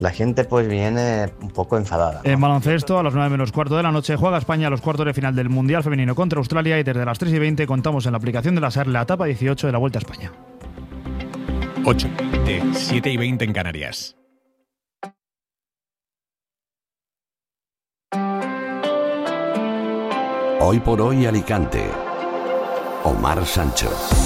La gente pues viene un poco enfadada, ¿no? En baloncesto, a las 9:45 de la noche, juega España los cuartos de final del Mundial Femenino contra Australia y desde las 3:20 contamos en la aplicación de la SER la etapa 18 de la Vuelta a España. 8:20, 7:20 en Canarias. Hoy por hoy Alicante. Omar Sancho.